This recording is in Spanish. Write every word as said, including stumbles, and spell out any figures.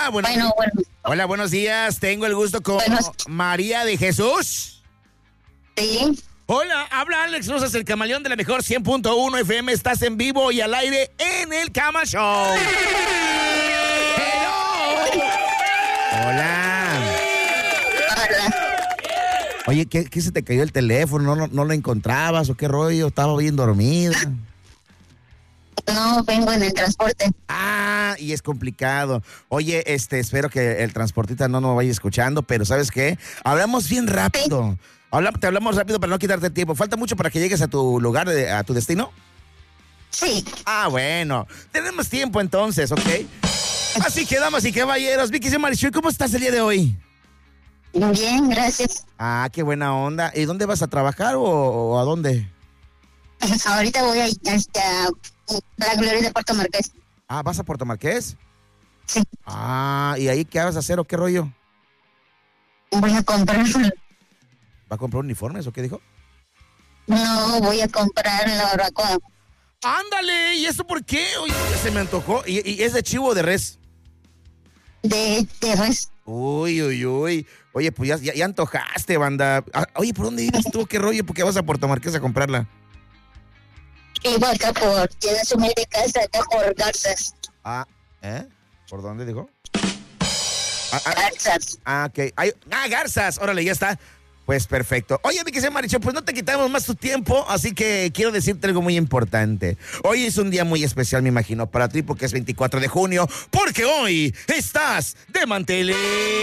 Hola, buenos Bueno, bueno. Hola, buenos días. Tengo el gusto con Buenos- María de Jesús. Sí. Hola, habla Alex Rosas, el camaleón de la mejor cien punto uno F M. Estás en vivo y al aire en el Cama Show. Hello. Hola. Hola. Oye, ¿qué, qué se te cayó el teléfono? ¿No, no, no lo encontrabas o qué rollo? Estaba bien dormida. No, vengo en el transporte. Ah, y es complicado. Oye, este, espero que el transportista no nos vaya escuchando, pero ¿sabes qué? Hablamos bien rápido. Habla- te hablamos rápido para no quitarte tiempo. ¿Falta mucho para que llegues a tu lugar, de- a tu destino? Sí. Ah, bueno. Tenemos tiempo entonces, ¿ok? Así que, damas y caballeros, Vicky y Marichuy, ¿cómo estás el día de hoy? Bien, gracias. Ah, qué buena onda. ¿Y dónde vas a trabajar o, o a dónde? Ahorita voy a, hasta la Gloria de Puerto Marqués. Ah, ¿vas a Puerto Marqués? Sí. Ah, ¿y ahí qué vas a hacer o qué rollo? Voy a comprar. ¿Va a comprar uniformes o qué dijo? No, voy a comprar la barbacoa. ¡Ándale! ¿Y eso por qué? Oye, ya se me antojó. ¿Y, y es de chivo o de res? De, de res. Uy, uy, uy. Oye, pues ya, ya, ya antojaste, banda. Ah, oye, ¿por dónde vives tú? ¿Qué rollo? ¿Por qué vas a Puerto Marqués a comprarla? Vivo acá por, tiene su humilde casa acá por Garzas. Ah, ¿eh? ¿Por dónde dijo? Ah, ah, Garzas. ah, ok. Ay, ah, Garzas. Órale, ya está. Pues perfecto. Oye, mi querida Maricho, pues no te quitamos más tu tiempo, así que quiero decirte algo muy importante. Hoy es un día muy especial, me imagino, para ti, porque es veinticuatro de junio, porque hoy estás de manteles.